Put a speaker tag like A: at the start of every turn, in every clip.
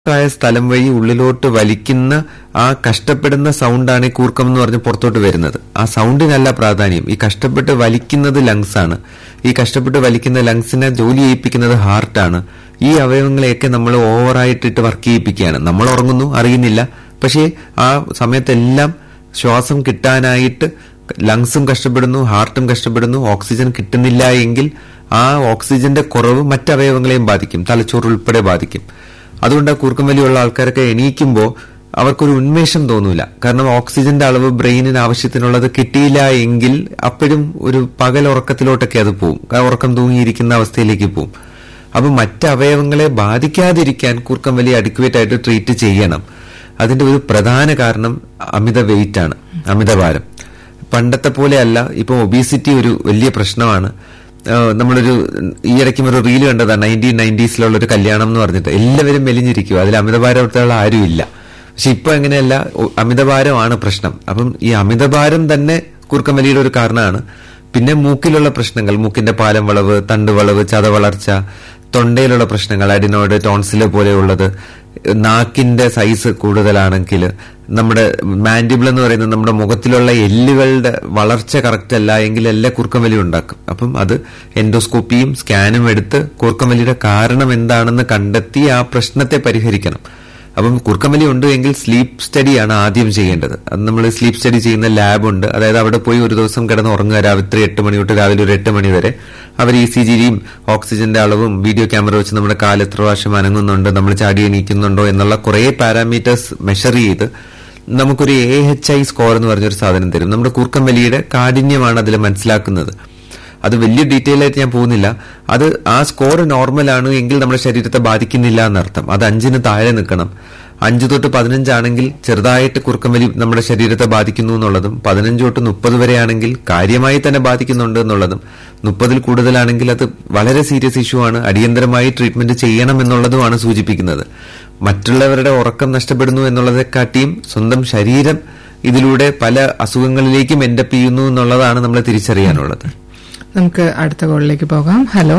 A: ആയ സ്ഥലം വഴി ഉള്ളിലോട്ട് വലിക്കുന്ന ആ കഷ്ടപ്പെടുന്ന സൗണ്ടാണ് ഈ കൂർക്കം എന്ന് പറഞ്ഞ് പുറത്തോട്ട് വരുന്നത്. ആ സൗണ്ടിനല്ല പ്രാധാന്യം. ഈ കഷ്ടപ്പെട്ട് വലിക്കുന്നത് ലങ്സ് ആണ്. ഈ കഷ്ടപ്പെട്ട് വലിക്കുന്ന ലങ്സിനെ ജോലി ചെയ്യിപ്പിക്കുന്നത് ഹാർട്ടാണ്. ഈ അവയവങ്ങളെയൊക്കെ നമ്മൾ ഓവറായിട്ടിട്ട് വർക്ക് ചെയ്യിപ്പിക്കുകയാണ്. നമ്മൾ ഉറങ്ങുന്നു, അറിയുന്നില്ല. പക്ഷേ ആ സമയത്തെല്ലാം ശ്വാസം കിട്ടാനായിട്ട് ലങ്സും കഷ്ടപ്പെടുന്നു, ഹാർട്ടും കഷ്ടപ്പെടുന്നു. ഓക്സിജൻ കിട്ടുന്നില്ല എങ്കിൽ ആ ഓക്സിജന്റെ കുറവ് മറ്റവയവങ്ങളെയും ബാധിക്കും, തലച്ചോറ് ഉൾപ്പെടെ ബാധിക്കും. അതുകൊണ്ട് കൂർക്കം വലിയുള്ള ആൾക്കാരൊക്കെ എണീക്കുമ്പോൾ അവർക്കൊരു ഉന്മേഷം തോന്നൂല. കാരണം ഓക്സിജന്റെ അളവ് ബ്രെയിനിന് ആവശ്യത്തിനുള്ളത് കിട്ടിയില്ല എങ്കിൽ അപ്പോഴും ഒരു പകൽ ഉറക്കത്തിലോട്ടൊക്കെ അത് പോവും. ഉറക്കം തൂങ്ങിയിരിക്കുന്ന അവസ്ഥയിലേക്ക് പോവും. അപ്പൊ മറ്റവയവങ്ങളെ ബാധിക്കാതിരിക്കാൻ കൂർക്കം വലി അഡിക്വേറ്റ് ആയിട്ട് ട്രീറ്റ് ചെയ്യണം. അതിന്റെ ഒരു പ്രധാന കാരണം അമിത വെയിറ്റ് ആണ്, അമിതഭാരം. പണ്ടത്തെ പോലെയല്ല. ഇപ്പൊ ഒബീസിറ്റി ഒരു വലിയ പ്രശ്നമാണ്. നമ്മളൊരു ഈയിടയ്ക്കും ഒരു റീല് കണ്ടതാ, 1990s ഒരു കല്യാണം എന്ന് പറഞ്ഞിട്ട് എല്ലാവരും മെലിഞ്ഞിരിക്കുക. അതിൽ അമിതഭാരമുള്ള ആരും ഇല്ല. പക്ഷെ ഇപ്പൊ എങ്ങനെയല്ല, അമിതഭാരമാണ് പ്രശ്നം. അപ്പം ഈ അമിതഭാരം തന്നെ കൂർക്കം വലിയുടെ ഒരു കാരണമാണ്. പിന്നെ മൂക്കിലുള്ള പ്രശ്നങ്ങൾ, മൂക്കിന്റെ പാലം വളവ്, തണ്ട് വളവ്, ചതവളർച്ച, തൊണ്ടയിലുള്ള പ്രശ്നങ്ങൾ, അഡിനോയിഡ്, ടോൺസില് പോലെയുള്ളത്, നാക്കിന്റെ സൈസ് കൂടുതലാണെങ്കിൽ, നമ്മുടെ മാൻഡിബിൾ എന്ന് പറയുന്നത് നമ്മുടെ മുഖത്തിലുള്ള എല്ലുകളുടെ വളർച്ച കറക്റ്റ് അല്ല എങ്കിൽ എല്ലാം കൂർക്കം വലി ഉണ്ടാക്കും. അപ്പം അത് എൻഡോസ്കോപ്പിയും സ്കാനും എടുത്ത് കൂർക്കം വലിയുടെ കാരണം എന്താണെന്ന് കണ്ടെത്തി ആ പ്രശ്നത്തെ പരിഹരിക്കണം. അപ്പം കൂർക്കം വലി ഉണ്ട് എങ്കിൽ സ്ലീപ്പ് സ്റ്റഡിയാണ് ആദ്യം ചെയ്യേണ്ടത്. അത് നമ്മൾ സ്ലീപ്പ് സ്റ്റഡി ചെയ്യുന്ന ലാബുണ്ട്. അതായത് അവിടെ പോയി ഒരു ദിവസം കിടന്ന് ഉറങ്ങുക. രാത്രി 8 മണി തൊട്ട് രാവിലെ ഒരു 8 മണി വരെ അവർ ECGയും ഓക്സിജന്റെ അളവും വീഡിയോ ക്യാമറ വെച്ച് നമ്മുടെ കാല് എത്ര പ്രാവശ്യം അനങ്ങുന്നുണ്ട്, നമ്മൾ ചാടി എണീക്കുന്നുണ്ടോ എന്നുള്ള കുറെ പാരാമീറ്റേഴ്സ് മെഷർ ചെയ്ത് നമുക്കൊരു AHI സ്കോർ എന്ന് പറഞ്ഞൊരു സാധനം തരും. നമ്മുടെ കൂർക്കം വലിയുടെ കാഠിന്യമാണ് അതിൽ മനസ്സിലാക്കുന്നത്. അത് വലിയ ഡീറ്റെയിൽ ആയിട്ട് ഞാൻ പോകുന്നില്ല. അത് ആ സ്കോർ നോർമൽ ആണ് എങ്കിൽ നമ്മുടെ ശരീരത്തെ ബാധിക്കുന്നില്ല എന്നർത്ഥം. അത് 5-ന് താഴെ നിൽക്കണം. 5 തൊട്ട് 15 ആണെങ്കിൽ ചെറുതായിട്ട് കൂർക്കം വലി നമ്മുടെ ശരീരത്തെ ബാധിക്കുന്നു എന്നുള്ളതും, 15 തൊട്ട് 30 വരെ ആണെങ്കിൽ കാര്യമായി തന്നെ ബാധിക്കുന്നുണ്ട് എന്നുള്ളതും, 30-ൽ കൂടുതലാണെങ്കിൽ അത് വളരെ സീരിയസ് ഇഷ്യൂ ആണ്, അടിയന്തരമായി ട്രീറ്റ്മെന്റ് ചെയ്യണം എന്നുള്ളതുമാണ് സൂചിപ്പിക്കുന്നത്. മറ്റുള്ളവരുടെ ഉറക്കം നഷ്ടപ്പെടുന്നു എന്നുള്ളതെക്കാട്ടിയും സ്വന്തം ശരീരം ഇതിലൂടെ പല അസുഖങ്ങളിലേക്കും എൻഡപ്പ് ചെയ്യുന്നു എന്നുള്ളതാണ് നമ്മൾ തിരിച്ചറിയാനുള്ളത്.
B: നമുക്ക് അടുത്ത കോളിലേക്ക് പോകാം. ഹലോ,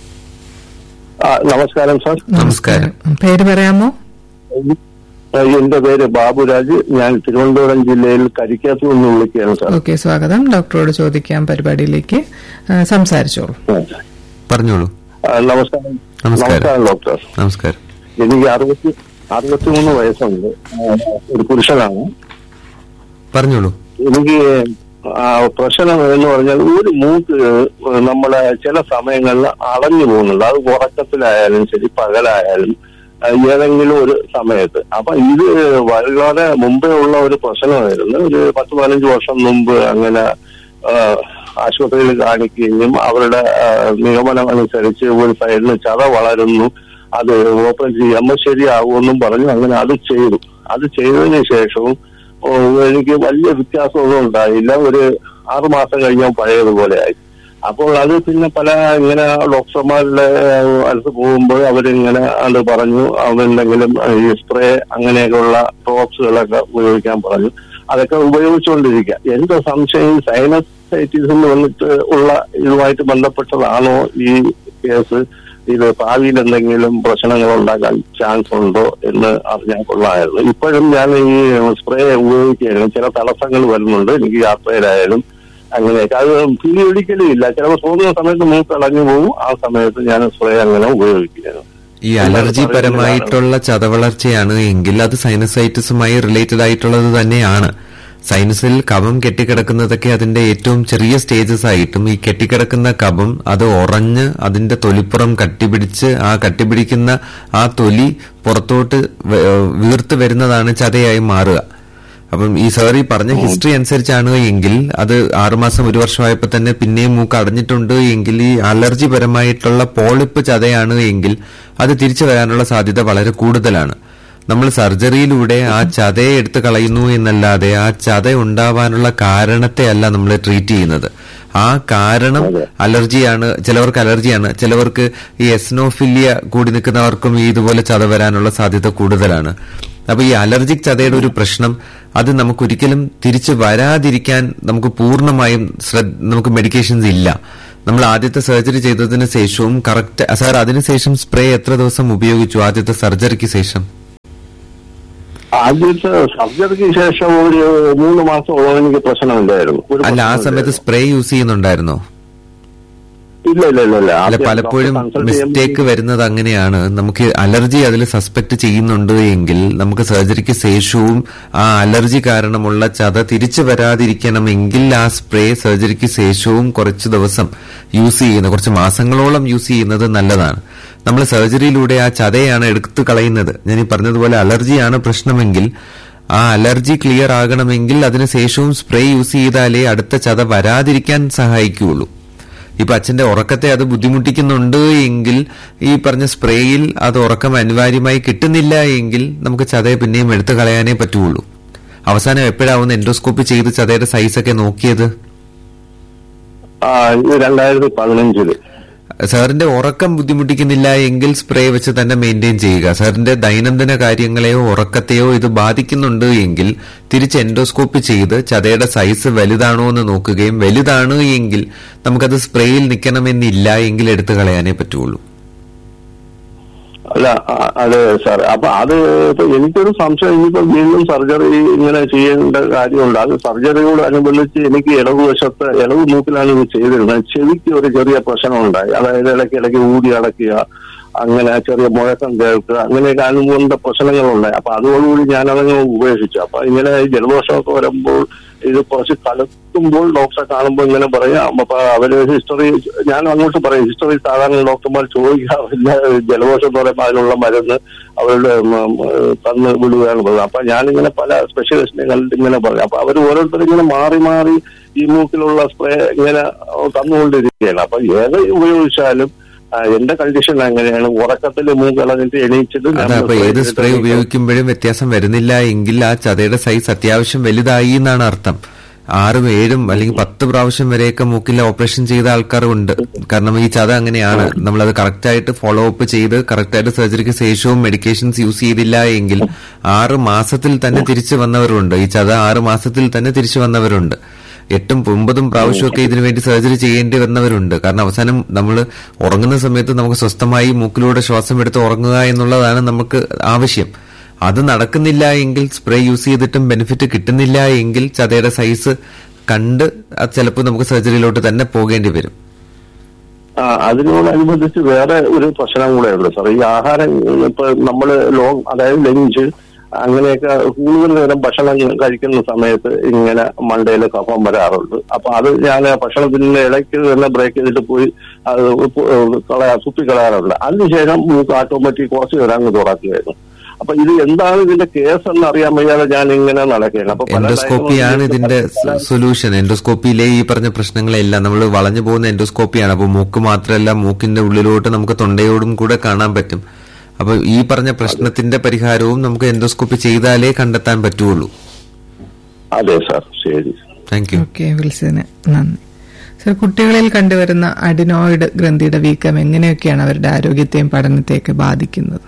C: നമസ്കാരം സാർ.
A: നമസ്കാരം.
B: പേര് പറയാമോ?
C: എന്റെ പേര് ബാബുരാജ്. ഞാൻ തിരുവനന്തപുരം ജില്ലയിൽ കരിക്കാത്തൂർ നിന്ന് വിളിക്കുകയാണ് സാർ.
B: ഓക്കെ, സ്വാഗതം. ഡോക്ടറോട് ചോദിക്കാം പരിപാടിയിലേക്ക്. സംസാരിച്ചോളൂ.
A: പറഞ്ഞോളൂ.
C: നമസ്കാരം.
A: നമസ്കാരം
C: ഡോക്ടർ.
A: നമസ്കാരം.
C: എനിക്ക് 63 വയസ്സുണ്ട്. ഒരു പുരുഷനാണ്.
A: പറഞ്ഞോളൂ.
C: എനിക്ക് പ്രശ്നം എന്ന് പറഞ്ഞാൽ ഒരു മൂക്ക് നമ്മളെ ചില സമയങ്ങളിൽ അടഞ്ഞു പോകുന്നുണ്ട്. അത് ഉറക്കത്തിലായാലും ശരി, പകലായാലും ഏതെങ്കിലും ഒരു സമയത്ത്. അപ്പൊ ഇത് വളരെ മുമ്പേ ഉള്ള ഒരു പ്രശ്നമായിരുന്നു. ഒരു 10-15 വർഷം മുമ്പ് അങ്ങനെ ആശുപത്രിയിൽ കാണിക്കുകയും അവരുടെ നിഗമനം അനുസരിച്ച് ഒരു സൈഡിന് ചത വളരുന്നു, അത് ഓപ്പറേറ്റ് ചെയ്യുമ്പോൾ ശരിയാകുമെന്നും പറഞ്ഞു. അങ്ങനെ അത് ചെയ്തു. അത് ചെയ്തതിന് ശേഷവും എനിക്ക് വലിയ വ്യത്യാസമൊന്നും ഉണ്ടായില്ല. ഒരു 6 മാസം കഴിഞ്ഞാൽ പഴയതുപോലെ ആയി. അപ്പോൾ അത് പിന്നെ പല ഇങ്ങനെ ഡോക്ടർമാരുടെ അടുത്ത് പോകുമ്പോൾ അവരിങ്ങനെ അത് പറഞ്ഞു, അവരെന്തെങ്കിലും ഈ സ്പ്രേ അങ്ങനെയൊക്കെയുള്ള ഡ്രോപ്സുകളൊക്കെ ഉപയോഗിക്കാൻ പറഞ്ഞു. അതൊക്കെ ഉപയോഗിച്ചുകൊണ്ടിരിക്കുക. എന്റെ സംശയം സൈനസൈറ്റിസിന് വന്നിട്ട് ഉള്ള ഇതുമായിട്ട് ബന്ധപ്പെട്ടതാണോ ഈ കേസ്? ഇത് ഭാവിയിൽ എന്തെങ്കിലും പ്രശ്നങ്ങൾ ഉണ്ടാക്കാൻ ചാൻസ് ഉണ്ടോ എന്ന് അറിഞ്ഞാൽ കൊള്ളായിരുന്നു. ഇപ്പോഴും ഞാൻ ഈ സ്പ്രേ ഉപയോഗിക്കുകയായിരുന്നു. ചില തടസ്സങ്ങൾ വരുന്നുണ്ട് എനിക്ക്, യാത്രയിലായാലും അങ്ങനെയൊക്കെ. അത് പിടി ഒരിക്കലും ഇല്ല. ചിലപ്പോൾ തോന്നുന്ന സമയത്ത് മൂക്ക് അടഞ്ഞു പോകും. ആ സമയത്ത് ഞാൻ സ്പ്രേ അങ്ങനെ ഉപയോഗിക്കുകയായിരുന്നു.
A: ഈ അലർജി പരമായിട്ടുള്ള ചതവളർച്ചയാണ് എങ്കിൽ അത് സൈനസൈറ്റിസുമായി റിലേറ്റഡ് ആയിട്ടുള്ളത് തന്നെയാണ്. സൈനസിൽ കഫം കെട്ടിക്കിടക്കുന്നതൊക്കെ അതിന്റെ ഏറ്റവും ചെറിയ സ്റ്റേജസ് ആയിട്ടും ഈ കെട്ടിക്കിടക്കുന്ന കഫം അത് ഉറഞ്ഞ് അതിന്റെ തൊലിപ്പുറം കട്ടിപിടിച്ച് ആ കട്ടിപിടിക്കുന്ന ആ തൊലി പുറത്തോട്ട് വീർത്ത് വരുന്നതാണ് ചതയായി മാറുക. അപ്പം ഈ സാറി പറഞ്ഞ ഹിസ്റ്ററി അനുസരിച്ചാണ് എങ്കിൽ അത് 6 മാസം 1 വർഷമായപ്പോ തന്നെ പിന്നെയും മൂക്ക് അടഞ്ഞിട്ടുണ്ട് എങ്കിൽ ഈ അലർജി പരമായിട്ടുള്ള പോളിപ്പ് ചതയാണ് എങ്കിൽ അത് തിരിച്ചു വരാനുള്ള സാധ്യത വളരെ കൂടുതലാണ്. നമ്മൾ സർജറിയിലൂടെ ആ ചതയെ എടുത്ത് കളയുന്നു എന്നല്ലാതെ ആ ചത ഉണ്ടാവാനുള്ള കാരണത്തെ അല്ല നമ്മൾ ട്രീറ്റ് ചെയ്യുന്നത്. ആ കാരണം അലർജിയാണ്. ചിലവർക്ക് അലർജിയാണ്, ചിലവർക്ക് ഈ എസ്നോഫിലിയ കൂടി നിൽക്കുന്നവർക്കും ഇതുപോലെ ചത വരാനുള്ള സാധ്യത കൂടുതലാണ്. അപ്പൊ ഈ അലർജിക് ചതയുടെ ഒരു പ്രശ്നം അത് നമുക്കൊരിക്കലും തിരിച്ചു വരാതിരിക്കാൻ നമുക്ക് പൂർണ്ണമായും നമുക്ക് മെഡിക്കേഷൻസ് ഇല്ല. നമ്മൾ ആദ്യത്തെ സർജറി ചെയ്തതിന് ശേഷവും കറക്റ്റ് സാർ അതിനുശേഷം സ്പ്രേ എത്ര ദിവസം ഉപയോഗിച്ചു ആദ്യത്തെ സർജറിക്ക് ശേഷം?
C: ആദ്യത്തെ സർജറിക്ക് ശേഷം ഒരു 3 മാസത്തോളം എനിക്ക് പ്രശ്നമില്ലായിരുന്നു.
A: അല്ല, ആ സമയത്ത് സ്പ്രേ യൂസ് ചെയ്യുന്നുണ്ടായിരുന്നോ?
C: ഇല്ല.
A: അല്ല, പലപ്പോഴും മിസ്റ്റേക്ക് വരുന്നത് അങ്ങനെയാണ്. നമുക്ക് അലർജി അതിൽ സസ്പെക്ട് ചെയ്യുന്നുണ്ട് എങ്കിൽ നമുക്ക് സർജറിക്ക് ശേഷവും ആ അലർജി കാരണമുള്ള ചത തിരിച്ചു വരാതിരിക്കണമെങ്കിൽ ആ സ്പ്രേ സർജറിക്ക് ശേഷവും കുറച്ച് ദിവസം യൂസ് ചെയ്യുന്നത്, കുറച്ച് മാസങ്ങളോളം യൂസ് ചെയ്യുന്നത് നല്ലതാണ്. നമ്മൾ സർജറിയിലൂടെ ആ ചതയാണ് എടുത്തു കളയുന്നത്. ഞാൻ ഈ പറഞ്ഞതുപോലെ അലർജിയാണ് പ്രശ്നമെങ്കിൽ ആ അലർജി ക്ലിയർ ആകണമെങ്കിൽ അതിനുശേഷവും സ്പ്രേ യൂസ് ചെയ്താലേ അടുത്ത ചത വരാതിരിക്കാൻ സഹായിക്കുകയുള്ളൂ. ഇപ്പൊ അച്ഛന്റെ ഉറക്കത്തെ അത് ബുദ്ധിമുട്ടിക്കുന്നുണ്ട് എങ്കിൽ ഈ പറഞ്ഞ സ്പ്രേയിൽ അത് ഉറക്കം അനിവാര്യമായി കിട്ടുന്നില്ല എങ്കിൽ നമുക്ക് ചതയെ പിന്നെയും എടുത്തു കളയാനേ പറ്റുള്ളൂ. അവസാനം എപ്പോഴാവുന്ന എൻഡോസ്കോപ്പി ചെയ്ത് ചതയുടെ സൈസൊക്കെ നോക്കിയത്?
C: 2015.
A: സാറിന്റെ ഉറക്കം ബുദ്ധിമുട്ടിക്കുന്നില്ല എങ്കിൽ സ്പ്രേ വെച്ച് തന്നെ മെയിൻറ്റെയിൻ ചെയ്യുക. സാറിന്റെ ദൈനംദിന കാര്യങ്ങളെയോ ഉറക്കത്തെയോ ഇത് ബാധിക്കുന്നുണ്ട് എങ്കിൽ തിരിച്ച് എൻഡോസ്കോപ്പി ചെയ്ത് ചതയുടെ സൈസ് വലുതാണോ എന്ന് നോക്കുകയും വലുതാണ് എങ്കിൽ നമുക്കത് സ്പ്രേയിൽ നിൽക്കണമെന്നില്ല എങ്കിൽ എടുത്തു കളയാനേ പറ്റുള്ളൂ.
C: അല്ല, അതെ സാർ. അപ്പൊ അത് ഇപ്പൊ എനിക്കൊരു സംശയം, ഇനിയിപ്പോ വീണ്ടും സർജറി ഇങ്ങനെ ചെയ്യേണ്ട കാര്യമുണ്ട്. അത് സർജറിയോട് അനുബന്ധിച്ച് എനിക്ക് ഇടവ് മൂക്കിലാണ് ഇത് ചെയ്തിരുന്നത്. ചെവിക്ക് ഒരു ചെറിയ പ്രശ്നമുണ്ടായി. അതായത് ഇടയ്ക്ക് ഊതി അടയ്ക്കുക, അങ്ങനെ ചെറിയ മുഴക്കം കേൾക്കുക, അങ്ങനെയൊക്കെ അനുബന്ധ പ്രശ്നങ്ങളുണ്ടായി. അപ്പൊ അതോടുകൂടി ഞാനതങ്ങ് ഉപേക്ഷിച്ചു. അപ്പൊ ഇങ്ങനെ ജലദോഷമൊക്കെ വരുമ്പോൾ ഇത് കുറച്ച് കലക്കുമ്പോൾ ഡോക്ടറെ കാണുമ്പോൾ ഇങ്ങനെ പറയാം. അപ്പൊ അവര് ഹിസ്റ്ററി, ഞാൻ അങ്ങോട്ട് പറയും, ഹിസ്റ്ററി സാധാരണ ഡോക്ടർമാർ ചോദിക്കാറില്ല. ജലദോഷം എന്ന് പറയുമ്പോൾ അതിനുള്ള മരുന്ന് അവരുടെ തന്ന് വിടുകയാണ് പറയുന്നത്. അപ്പൊ ഞാനിങ്ങനെ പല സ്പെഷ്യലിസ്റ്റിനെ കണ്ടിട്ട് ഇങ്ങനെ പറയും. അപ്പൊ അവർ ഓരോരുത്തരും ഇങ്ങനെ മാറി ഈ മൂക്കിലുള്ള സ്പ്രേ ഇങ്ങനെ തന്നുകൊണ്ടിരിക്കുകയാണ്. അപ്പൊ ഏത് ഉപയോഗിച്ചാലും എന്റെ കണ്ടീഷൻ അങ്ങനെയാണ്. ഉറക്കത്തിൽ മൂക്കിളഞ്ഞിട്ട് എണീച്ചിട്ട്
A: അപ്പൊ ഏത് സ്പ്രേ ഉപയോഗിക്കുമ്പോഴും വ്യത്യാസം വരുന്നില്ല എങ്കിൽ ആ ചതയുടെ സൈസ് അത്യാവശ്യം വലുതായി എന്നാണ് അർത്ഥം. 6, 7 അല്ലെങ്കിൽ 10 പ്രാവശ്യം വരെയൊക്കെ മൂക്കിൽ ഓപ്പറേഷൻ ചെയ്ത ആൾക്കാരുണ്ട്. കാരണം ഈ ചത അങ്ങനെയാണ്. നമ്മളത് കറക്റ്റായിട്ട് ഫോളോ അപ്പ് ചെയ്ത് കറക്റ്റായിട്ട് സർജറിക്ക് ശേഷവും മെഡിക്കേഷൻസ് യൂസ് ചെയ്തില്ല എങ്കിൽ 6 മാസത്തിൽ തന്നെ തിരിച്ചു വന്നവരുണ്ട്. ഈ ചത 6 മാസത്തിൽ തന്നെ തിരിച്ചു വന്നവരുണ്ട്. 8, 9 പ്രാവശ്യമൊക്കെ ഇതിനു വേണ്ടി സർജറി ചെയ്യേണ്ടി വന്നവരുണ്ട്. കാരണം അവസാനം നമ്മൾ ഉറങ്ങുന്ന സമയത്ത് നമുക്ക് സ്വസ്ഥമായി മൂക്കിലൂടെ ശ്വാസം എടുത്ത് ഉറങ്ങുക എന്നുള്ളതാണ് നമുക്ക് ആവശ്യം. അത് നടക്കുന്നില്ല എങ്കിൽ സ്പ്രേ യൂസ് ചെയ്തിട്ടും ബെനിഫിറ്റ് കിട്ടുന്നില്ല എങ്കിൽ ചതയുടെ സൈസ് കണ്ട് ചിലപ്പോൾ നമുക്ക് സർജറിയിലോട്ട് തന്നെ പോകേണ്ടി വരും.
C: അതിനോടനുബന്ധിച്ച് വേറെ ഒരു പ്രശ്നം കൂടെ ഉണ്ട് സാർ. ഈ ആഹാരം ഇപ്പൊ നമ്മള് അതായത് ലഞ്ച് അങ്ങനെയൊക്കെ കൂടുതൽ നേരം ഭക്ഷണം കഴിക്കുന്ന സമയത്ത് ഇങ്ങനെ മണ്ടയിൽ കഫം വരാറുണ്ട്. അപ്പൊ അത് ഞാൻ ഭക്ഷണത്തിന്റെ ഇടയ്ക്ക് തന്നെ ബ്രേക്ക് ചെയ്തിട്ട് പോയി അത് തുപ്പിക്കളയാറുണ്ട്. അതിനുശേഷം മൂക്ക് ഓട്ടോമാറ്റിക് കുറച്ച് നേരം അങ്ങ് തുറക്കുകയായിരുന്നു. അപ്പൊ ഇത് എന്താണ് ഇതിന്റെ കേസ് എന്ന് അറിയാൻ വയ്യാതെ ഞാൻ ഇങ്ങനെ നടക്കുകയാണ്. അപ്പൊ
A: എൻഡോസ്കോപ്പിയാണ് ഇതിന്റെ സൊല്യൂഷൻ. എൻഡോസ്കോപ്പിയിലെ ഈ പറഞ്ഞ പ്രശ്നങ്ങളെല്ലാം നമ്മൾ വളഞ്ഞു പോകുന്ന എൻഡോസ്കോപ്പിയാണ്. അപ്പൊ മൂക്ക് മാത്രമല്ല, മൂക്കിന്റെ ഉള്ളിലോട്ട് നമുക്ക് തൊണ്ടയോടും കൂടെ കാണാൻ പറ്റും. അപ്പൊ ഈ പറഞ്ഞ പ്രശ്നത്തിന്റെ പരിഹാരവും നമുക്ക് എൻഡോസ്കോപ്പി ചെയ്താലേ കണ്ടെത്താൻ പറ്റുള്ളൂ.
C: അതെ സാർ, ശരി,
A: താങ്ക് യു.
B: ഓക്കെ, വിളിച്ചതിന് നന്ദി. സർ, കുട്ടികളിൽ കണ്ടുവരുന്ന അഡിനോയിഡ് ഗ്രന്ഥിയുടെ വീക്കം എങ്ങനെയൊക്കെയാണ് അവരുടെ ആരോഗ്യത്തെയും പഠനത്തെയൊക്കെ ബാധിക്കുന്നത്?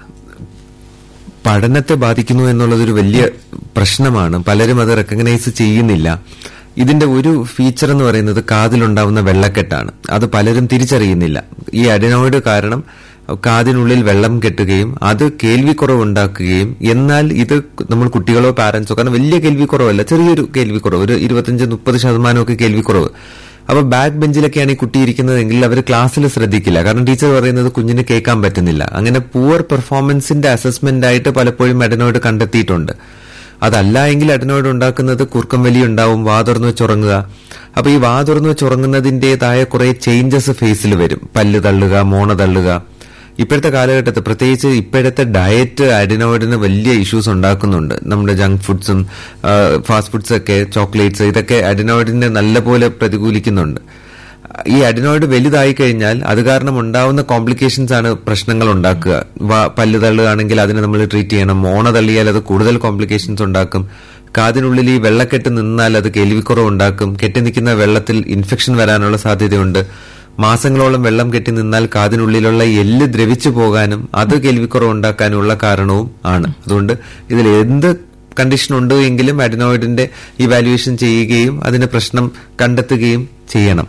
A: പഠനത്തെ ബാധിക്കുന്നു എന്നുള്ളതൊരു വലിയ പ്രശ്നമാണ്. പലരും അത് റെക്കഗ്നൈസ് ചെയ്യുന്നില്ല. ഇതിന്റെ ഒരു ഫീച്ചർ എന്ന് പറയുന്നത് കാതിലുണ്ടാവുന്ന വെള്ളക്കെട്ടാണ്. അത് പലരും തിരിച്ചറിയുന്നില്ല. ഈ അഡിനോയിഡ് കാരണം കാതിനുള്ളിൽ വെള്ളം കെട്ടുകയും അത് കേൾവിക്കുറവുണ്ടാക്കുകയും, എന്നാൽ ഇത് നമ്മൾ കുട്ടികളോ പാരന്റ്സോ, കാരണം വലിയ കേൾവിക്കുറവല്ല, ചെറിയൊരു കേൾവിക്കുറവ്, ഒരു 25-30% കേൾവിക്കുറവ്. അപ്പൊ ബാക്ക് ബെഞ്ചിലൊക്കെയാണ് ഈ കുട്ടി ഇരിക്കുന്നതെങ്കിൽ അവർ ക്ലാസ്സിൽ ശ്രദ്ധിക്കില്ല. കാരണം ടീച്ചർ പറയുന്നത് കുഞ്ഞിന് കേൾക്കാൻ പറ്റുന്നില്ല. അങ്ങനെ പുവർ പെർഫോമൻസിന്റെ അസസ്മെന്റ് ആയിട്ട് പലപ്പോഴും അഡിനോയിഡ് കണ്ടെത്തിയിട്ടുണ്ട്. അതല്ല എങ്കിൽ അഡിനോയിഡ് ഉണ്ടാക്കുന്നത് കൂർക്കം വലി ഉണ്ടാവും, വാ തുറന്നു വെച്ചുറങ്ങുക. അപ്പൊ ഈ വാ തുറന്നു വെച്ചുറങ്ങുന്നതിന്റേതായ കുറെ ചേഞ്ചസ് ഫേസിൽ വരും. പല്ല് തള്ളുക, മോണ തള്ളുക. ഇപ്പോഴത്തെ കാലഘട്ടത്തിൽ പ്രത്യേകിച്ച് ഇപ്പോഴത്തെ ഡയറ്റ് അഡിനോയിഡിന് വലിയ ഇഷ്യൂസ് ഉണ്ടാക്കുന്നുണ്ട്. നമ്മുടെ ജങ്ക് ഫുഡ്സും ഫാസ്റ്റ് ഫുഡ്സ് ഒക്കെ, ചോക്ലേറ്റ്സ്, ഇതൊക്കെ അഡിനോയിഡിനെ നല്ലപോലെ പ്രതികൂലിക്കുന്നുണ്ട്. ഈ അഡിനോയിഡ് വലുതായി കഴിഞ്ഞാൽ അത് കാരണം ഉണ്ടാവുന്ന കോംപ്ലിക്കേഷൻസ് ആണ് പ്രശ്നങ്ങൾ ഉണ്ടാക്കുക. പല്ല് തള്ളുകയാണെങ്കിൽ അതിനെ നമ്മൾ ട്രീറ്റ് ചെയ്യണം. മോണ തള്ളിയാൽ അത് കൂടുതൽ കോംപ്ലിക്കേഷൻസ് ഉണ്ടാക്കും. കാതിനുള്ളിൽ ഈ വെള്ളക്കെട്ട് നിന്നാൽ അത് കേൾവിക്കുറവ് ഉണ്ടാക്കും. കെട്ടി നിൽക്കുന്ന വെള്ളത്തിൽ ഇൻഫെക്ഷൻ വരാനുള്ള സാധ്യതയുണ്ട്. മാസങ്ങളോളം വെള്ളം കെട്ടി നിന്നാൽ കാതിനുള്ളിലുള്ള എല്ല് ദ്രവിച്ചു പോകാനും അത് കേൾവിക്കുറവ് ഉണ്ടാക്കാനുള്ള കാരണവും ആണ്. അതുകൊണ്ട് ഇതിൽ എന്ത് കണ്ടീഷൻ ഉണ്ട് എങ്കിലും അഡിനോയിഡിന്റെ ഇവാലുവേഷൻ ചെയ്യുകയും അതിന് പ്രശ്നം കണ്ടെത്തുകയും ചെയ്യണം.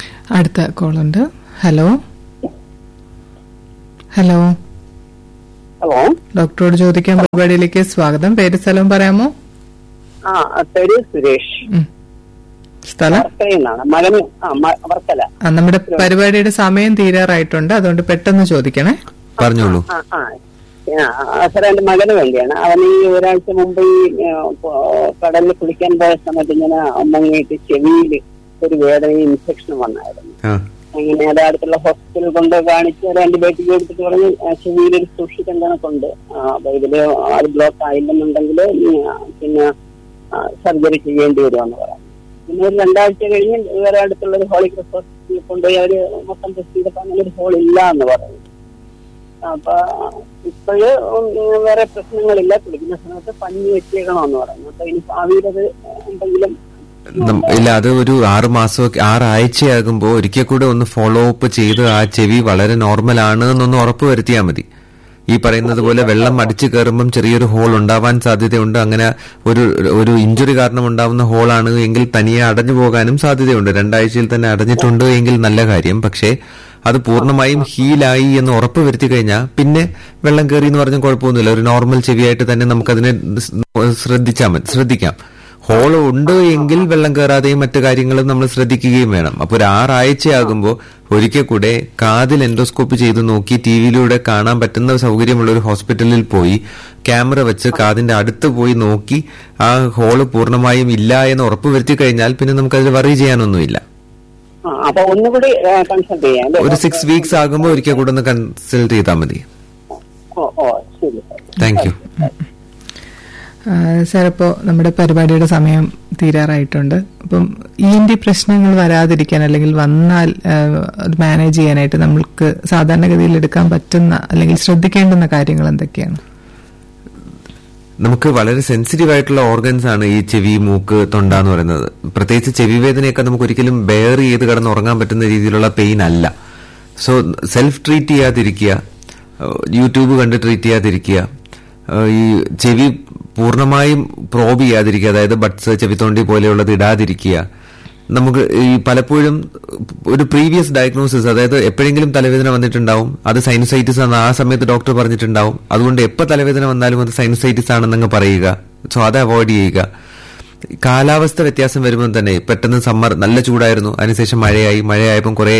B: അടുത്ത കോളുണ്ട്. ഹലോ,
D: ഹലോ,
B: ഡോക്ടറോട് ചോദിക്കാൻ പരിപാടിയിലേക്ക് സ്വാഗതം. പേര് സ്ഥലം പറയാമോ?
D: പേര് സുരേഷ്.
B: സ്ഥലം
D: വർക്കല.
B: നമ്മുടെ പരിപാടിയുടെ സമയം തീരാറായിട്ടുണ്ട്, അതുകൊണ്ട് പെട്ടെന്ന് ചോദിക്കണേ.
A: പറഞ്ഞോളൂ.
D: സാർ, എന്റെ മകന് വേണ്ടിയാണ്. അവൻ ഈ ഒരാഴ്ച മുമ്പ് ഈ കടലിൽ കുളിക്കാൻ പോയ സമയത്ത് ഇങ്ങനെ മുങ്ങിയിട്ട് ചെവിയിൽ ഒരു വേദനയും ഇൻഫെക്ഷനും വന്നായിരുന്നു. അങ്ങനെ അത് അടുത്തുള്ള ഹോസ്പിറ്റലിൽ കൊണ്ട് കാണിച്ച് ഒരു ആന്റിബയോട്ടിക് എടുത്തിട്ട് പറഞ്ഞ് ചെവിയിലൊരു സൂക്ഷിക്കേണ്ടത് കൊണ്ട് അപ്പൊ ഇതില് അത് ബ്ലോക്ക് ആയില്ലെന്നുണ്ടെങ്കിൽ പിന്നെ സർജറി ചെയ്യേണ്ടി വരുമെന്ന് പറഞ്ഞു. പിന്നെ ഒരു 2 ആഴ്ച കഴിഞ്ഞ് വേറെ അടുത്തുള്ള ഒരു ഹോളി ക്രോസ് ഹോസ്പിറ്റലിൽ കൊണ്ടുപോയി അവര് മൊത്തം ടെസ്റ്റ് ചെയ്തപ്പോ അങ്ങനെ ഒരു ഹോൾ ഇല്ല എന്ന് പറഞ്ഞു. അപ്പൊ ഇപ്പോഴ് വേറെ പ്രശ്നങ്ങളില്ല, കുളിക്കുന്ന സമയത്ത് പഞ്ഞി വെച്ചേക്കണമെന്ന് പറഞ്ഞു. അപ്പൊ ഇനി ഭാവിയിലത് എന്തെങ്കിലും
A: ഇല്ല, അത് ഒരു 6 ആഴ്ചയാകുമ്പോൾ ഒരിക്കൽ കൂടെ ഒന്ന് ഫോളോ അപ്പ് ചെയ്ത് ആ ചെവി വളരെ നോർമൽ ആണ് എന്നൊന്ന് ഉറപ്പ് വരുത്തിയാൽ മതി. ഈ പറയുന്നത് പോലെ വെള്ളം അടിച്ചു കയറുമ്പം ചെറിയൊരു ഹോൾ ഉണ്ടാവാൻ സാധ്യതയുണ്ട്. അങ്ങനെ ഒരു ഇഞ്ചുറി കാരണം ഉണ്ടാവുന്ന ഹോളാണ് എങ്കിൽ തനിയെ അടഞ്ഞു പോകാനും സാധ്യതയുണ്ട്. 2 ആഴ്ചയിൽ തന്നെ അടഞ്ഞിട്ടുണ്ട് എങ്കിൽ നല്ല കാര്യം. പക്ഷേ അത് പൂർണ്ണമായും ഹീലായി എന്ന് ഉറപ്പ് വരുത്തി കഴിഞ്ഞാൽ പിന്നെ വെള്ളം കയറി എന്ന് പറഞ്ഞാൽ കുഴപ്പമൊന്നുമില്ല. ഒരു നോർമൽ ചെവിയായിട്ട് തന്നെ നമുക്കതിനെ ശ്രദ്ധിക്കാം. ഹോൾ ഉണ്ട് എങ്കിൽ വെള്ളം കയറാതെയും മറ്റു കാര്യങ്ങളും നമ്മൾ ശ്രദ്ധിക്കുകയും വേണം. അപ്പൊ ഒരു 6 ആഴ്ചയാകുമ്പോൾ ഒരിക്കൽ കൂടെ കാതിൽ എൻഡോസ്കോപ്പ് ചെയ്ത് നോക്കി ടിവിയിലൂടെ കാണാൻ പറ്റുന്ന സൗകര്യമുള്ള ഒരു ഹോസ്പിറ്റലിൽ പോയി ക്യാമറ വെച്ച് കാതിന്റെ അടുത്ത് പോയി നോക്കി ആ ഹോള് പൂർണ്ണമായും ഇല്ല എന്ന് ഉറപ്പ് വരുത്തി കഴിഞ്ഞാൽ പിന്നെ നമുക്കതിൽ വറി ചെയ്യാനൊന്നുമില്ല. ഒരു 6 വീക്സ് ആകുമ്പോൾ ഒരിക്കൽ കൂടെ ഒന്ന് കൺസൾട്ട് ചെയ്താൽ മതി. Thank you
B: sir. ഇപ്പോൾ നമ്മുടെ പരിപാടിയുടെ സമയം തീരാറായിട്ടുണ്ട്. അപ്പം ENT പ്രശ്നങ്ങൾ വരാതിരിക്കാൻ അല്ലെങ്കിൽ വന്നാൽ മാനേജ് ചെയ്യാനായിട്ട് നമ്മൾക്ക് സാധാരണഗതിയിൽ എടുക്കാൻ പറ്റുന്ന അല്ലെങ്കിൽ ശ്രദ്ധിക്കേണ്ടുന്ന കാര്യങ്ങൾ എന്തൊക്കെയാണ്?
A: നമുക്ക് വളരെ സെൻസിറ്റീവ് ആയിട്ടുള്ള ഓർഗൻസ് ആണ് ഈ ചെവി, മൂക്ക്, തൊണ്ട എന്ന് പറയുന്നത്. പ്രത്യേകിച്ച് ചെവി വേദനയൊക്കെ നമുക്ക് ഒരിക്കലും ബെയർ ചെയ്ത് കിടന്ന് ഉറങ്ങാൻ പറ്റുന്ന രീതിയിലുള്ള പെയിൻ അല്ല. സോ സെൽഫ് ട്രീറ്റ് ചെയ്യാതിരിക്കുക, യൂട്യൂബ് കണ്ട് ട്രീറ്റ് ചെയ്യാതിരിക്കുക, ഈ ചെവി പൂർണ്ണമായും പ്രോബ് ചെയ്യാതിരിക്കുക, അതായത് ബഡ്സ്, ചെവിത്തോണ്ടി പോലെയുള്ളത് ഇടാതിരിക്കുക. നമുക്ക് ഈ പലപ്പോഴും ഒരു പ്രീവിയസ് ഡയഗ്നോസിസ്, അതായത് എപ്പോഴെങ്കിലും തലവേദന വന്നിട്ടുണ്ടാവും, അത് സൈനസൈറ്റിസ് ആണ്, ആ സമയത്ത് ഡോക്ടർ പറഞ്ഞിട്ടുണ്ടാവും. അതുകൊണ്ട് എപ്പോൾ തലവേദന വന്നാലും അത് സൈനസൈറ്റിസ് ആണെന്നങ്ങ് പറയുക. സോ അത് അവോയ്ഡ് ചെയ്യുക. കാലാവസ്ഥ വ്യത്യാസം വരുമ്പോൾ തന്നെ പെട്ടെന്ന് സമ്മർ നല്ല ചൂടായിരുന്നു, അതിനുശേഷം മഴയായപ്പോൾ കുറെ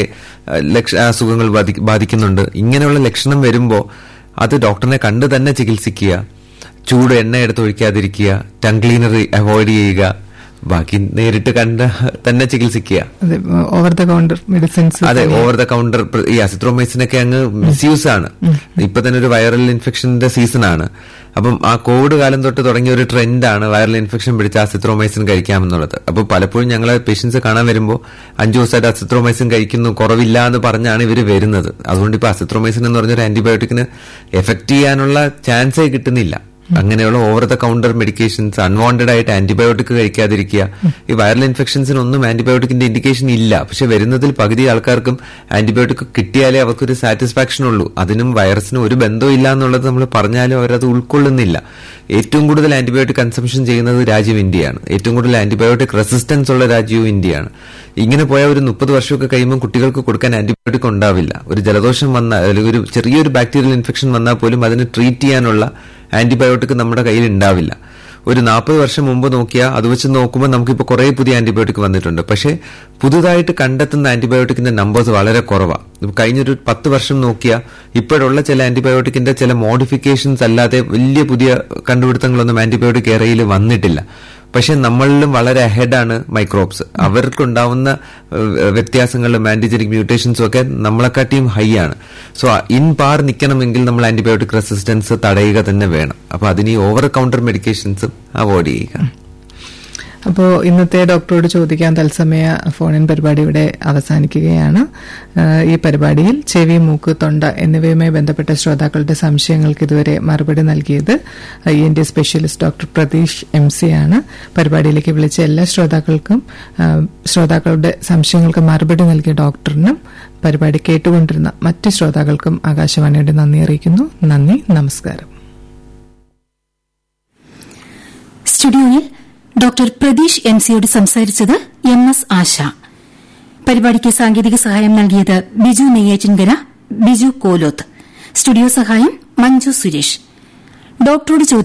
A: അസുഖങ്ങൾ ബാധിക്കുന്നുണ്ട്. ഇങ്ങനെയുള്ള ലക്ഷണം വരുമ്പോൾ അത് ഡോക്ടറിനെ കണ്ട് തന്നെ ചികിത്സിക്കുക. ചൂട് എണ്ണ എടുത്ത് ഒഴിക്കാതിരിക്കുക, ടങ് ക്ലീനർ അവോയ്ഡ് ചെയ്യുക, ബാക്കി നേരിട്ട് കണ്ട് തന്നെ ചികിത്സിക്കുക.
B: ഓവർ ദ കൗണ്ടർ മെഡിസിൻസ്,
A: അതെ, ഓവർ ദ കൗണ്ടർ ഈ അസിത്രോമൈസിനൊക്കെ അങ്ങ് മിസ്യൂസ് ആണ്. ഇപ്പൊ തന്നെ ഒരു വൈറൽ ഇൻഫെക്ഷന്റെ സീസൺ ആണ്. അപ്പം ആ കോവിഡ് കാലം തൊട്ട് തുടങ്ങിയ ഒരു ട്രെൻഡാണ് വൈറൽ ഇൻഫെക്ഷൻ പിടിച്ച അസിത്രോമൈസിൻ കഴിക്കാമെന്നുള്ളത്. അപ്പൊ പലപ്പോഴും ഞങ്ങളെ പേഷ്യൻസ് കാണാൻ വരുമ്പോൾ 5 ദിവസമായിട്ട് അസിത്രോമൈസിൻ കഴിക്കുന്നു, കുറവില്ല എന്ന് പറഞ്ഞാണ് ഇവർ വരുന്നത്. അതുകൊണ്ട് ഇപ്പൊ അസിത്രോമൈസിൻ എന്ന് പറഞ്ഞൊരു ആന്റിബയോട്ടിക്കിന് എഫക്ട് ചെയ്യാനുള്ള ചാൻസേ കിട്ടുന്നില്ല. അങ്ങനെയുള്ള over the counter medications, unwanted ആയിട്ട് ആന്റിബയോട്ടിക് കഴിക്കാതിരിക്കുക. ഈ വൈറൽ ഇൻഫെക്ഷൻസിനൊന്നും ആന്റിബയോട്ടിക്കിന്റെ ഇൻഡിക്കേഷൻ ഇല്ല. പക്ഷെ വരുന്നതിൽ പകുതി ആൾക്കാർക്കും ആന്റിബയോട്ടിക് കിട്ടിയാലേ അവർക്കൊരു സാറ്റിസ്ഫാക്ഷൻ ഉള്ളൂ. അതിനും വൈറസിനും ഒരു ബന്ധവും ഇല്ല എന്നുള്ളത് നമ്മൾ പറഞ്ഞാലും അവരത് ഉൾക്കൊള്ളുന്നില്ല. ഏറ്റവും കൂടുതൽ ആന്റിബയോട്ടിക് കൺസംഷൻ ചെയ്യുന്നത് രാജ്യം ഇന്ത്യയാണ്. ഏറ്റവും കൂടുതൽ ആന്റിബയോട്ടിക് റെസിസ്റ്റൻസ് ഉള്ള രാജ്യവും ഇന്ത്യയാണ്. ഇങ്ങനെ പോയ ഒരു 30 വർഷമൊക്കെ കഴിയുമ്പോൾ കുട്ടികൾക്ക് കൊടുക്കാൻ ആന്റിബയോട്ടിക് ഉണ്ടാവില്ല. ഒരു ജലദോഷം വന്നാൽ അല്ലെങ്കിൽ ഒരു ചെറിയൊരു ബാക്ടീരിയൽ ഇൻഫെക്ഷൻ വന്നാൽ പോലും അതിന് ട്രീറ്റ് ചെയ്യാനുള്ള ആന്റിബയോട്ടിക് നമ്മുടെ കയ്യിൽ ഉണ്ടാവില്ല. ഒരു 40 വർഷം മുമ്പ് നോക്കിയാൽ അത് വെച്ച് നോക്കുമ്പോൾ നമുക്കിപ്പോൾ കുറെ പുതിയ ആന്റിബയോട്ടിക് വന്നിട്ടുണ്ട്. പക്ഷേ പുതുതായിട്ട് കണ്ടെത്തുന്ന ആന്റിബയോട്ടിക്കിന്റെ നമ്പേഴ്സ് വളരെ കുറവാണ്. കഴിഞ്ഞൊരു 10 വർഷം നോക്കിയാൽ ഇപ്പോഴുള്ള ചില ആന്റിബയോട്ടിക്കിന്റെ ചില മോഡിഫിക്കേഷൻസ് അല്ലാതെ വലിയ പുതിയ കണ്ടുപിടുത്തങ്ങളൊന്നും ആന്റിബയോട്ടിക് ഏറയിൽ വന്നിട്ടില്ല. പക്ഷെ നമ്മളിലും വളരെ അഹെഡാണ് മൈക്രോബ്സ്. അവർക്കുണ്ടാവുന്ന വ്യത്യാസങ്ങളും ആന്റിജനിക് മ്യൂട്ടേഷൻസും ഒക്കെ നമ്മളെക്കാട്ടിയും ഹൈ ആണ്. സോ ഇൻ പാർ നിൽക്കണമെങ്കിൽ നമ്മൾ ആന്റിബയോട്ടിക് റെസിസ്റ്റൻസ് തടയുക തന്നെ വേണം. അപ്പൊ അതിന് ഈ ഓവർ കൗണ്ടർ മെഡിക്കേഷൻസും അവോയ്ഡ് ചെയ്യുക.
B: അപ്പോൾ ഇന്നത്തെ ഡോക്ടറോട് ചോദിക്കാൻ തത്സമയ ഫോണിൻ പരിപാടി ഇവിടെ അവസാനിക്കുകയാണ്. ഈ പരിപാടിയിൽ ചെവി, മൂക്ക്, തൊണ്ട എന്നിവയുമായി ബന്ധപ്പെട്ട ശ്രോതാക്കളുടെ സംശയങ്ങൾക്ക് ഇതുവരെ മറുപടി നൽകിയത് ENT specialist doctor Pratheesh MC ആണ്. പരിപാടിയിലേക്ക് വിളിച്ച എല്ലാ ശ്രോതാക്കളുടെ സംശയങ്ങൾക്ക് മറുപടി നൽകിയ ഡോക്ടറിനും പരിപാടി കേട്ടുകൊണ്ടിരുന്ന മറ്റ് ശ്രോതാക്കൾക്കും ആകാശവാണിയുടെ നന്ദി അറിയിക്കുന്നു. നന്ദി, നമസ്കാരം.
E: സ്റ്റുഡിയോയിൽ ഡോക്ടർ പ്രതീഷ് MC സംസാരിച്ചത് MS ആശ. പരിപാടിക്ക് സാങ്കേതിക സഹായം നൽകിയത് ബിജു നെയ്യാറ്റിൻകര, ബിജു കോലോത്ത്. സ്റ്റുഡിയോ സഹായം മഞ്ജു സുരേഷ്. ഡോക്ടറോട് ചോദിക്കാം